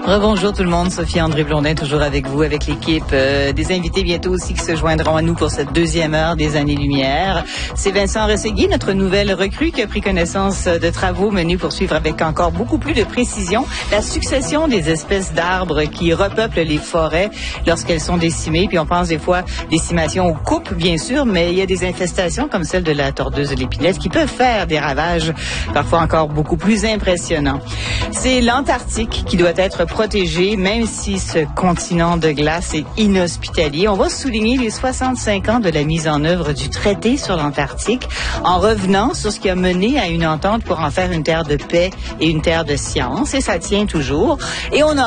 Rebonjour tout le monde, Sophie André Blondin toujours avec vous, avec l'équipe. Des invités bientôt aussi qui se joindront à nous pour cette deuxième heure des Années-Lumière. C'est Vincent Rességui, notre nouvelle recrue, qui a pris connaissance de travaux menés pour suivre avec encore beaucoup plus de précision la succession des espèces d'arbres qui repeuplent les forêts lorsqu'elles sont décimées. Puis on pense des fois décimation aux coupes, bien sûr, mais il y a des infestations comme celle de la tordeuse de l'épinette qui peuvent faire des ravages parfois encore beaucoup plus impressionnants. C'est l'Antarctique qui doit être protégé, même si ce continent de glace est inhospitalier. On va souligner les 65 ans de la mise en œuvre du traité sur l'Antarctique en revenant sur ce qui a mené à une entente pour en faire une terre de paix et une terre de science. Et ça tient toujours. Et on a